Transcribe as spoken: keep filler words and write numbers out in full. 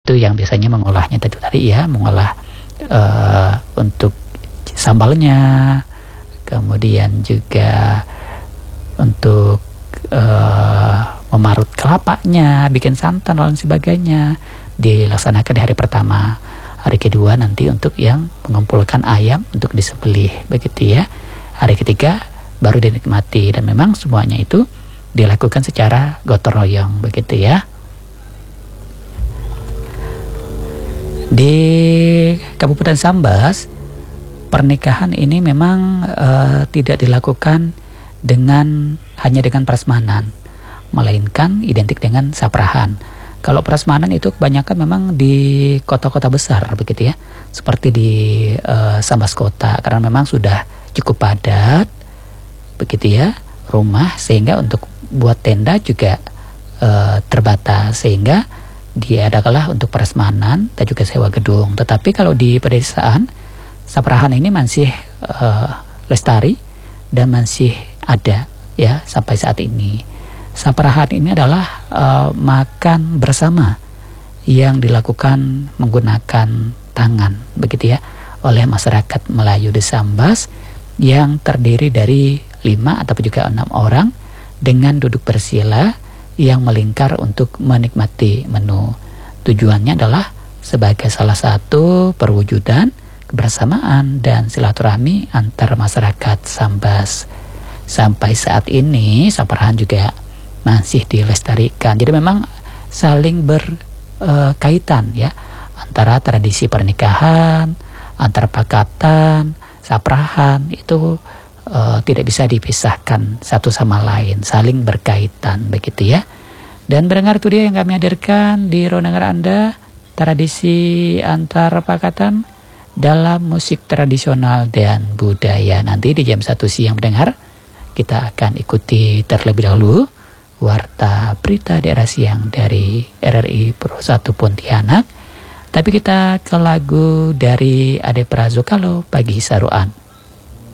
itu yang biasanya mengolahnya tadi tadi ya, mengolah uh, untuk sambalnya, kemudian juga untuk uh, memarut kelapanya, bikin santan dan sebagainya, dilaksanakan di hari pertama. Hari kedua nanti untuk yang mengumpulkan ayam untuk disembelih, begitu ya. Hari ketiga baru dinikmati, dan memang semuanya itu dilakukan secara gotong royong, begitu ya. Di Kabupaten Sambas, pernikahan ini memang uh, tidak dilakukan dengan hanya dengan prasmanan, melainkan identik dengan saprahan. Kalau prasmanan itu kebanyakan memang di kota-kota besar, begitu ya, seperti di uh, Sambas kota, karena memang sudah cukup padat, begitu ya, rumah, sehingga untuk buat tenda juga uh, terbatas, sehingga diadakanlah untuk prasmanan dan juga sewa gedung. Tetapi kalau di pedesaan, saprahan ini masih uh, lestari dan masih ada ya sampai saat ini. Saprahan ini adalah uh, makan bersama yang dilakukan menggunakan tangan, begitu ya, oleh masyarakat Melayu di Sambas, yang terdiri dari lima atau juga enam orang dengan duduk bersila yang melingkar untuk menikmati menu. Tujuannya adalah sebagai salah satu perwujudan kebersamaan dan silaturahmi antar masyarakat Sambas. Sampai saat ini saprahan juga masih dilestarikan. Jadi memang saling berkaitan ya, antara tradisi pernikahan, antara pakatan, saprahan itu uh, tidak bisa dipisahkan satu sama lain, saling berkaitan, begitu ya. Dan mendengar itu dia yang kami hadirkan di ruang dengar Anda, tradisi antar pakatan dalam musik tradisional dan budaya. Nanti di jam satu siang mendengar, kita akan ikuti terlebih dahulu warta berita daerah siang dari R R I Pro satu Pontianak. Tapi kita ke lagu dari Ade Prazo, Kalau Pagi Saruan.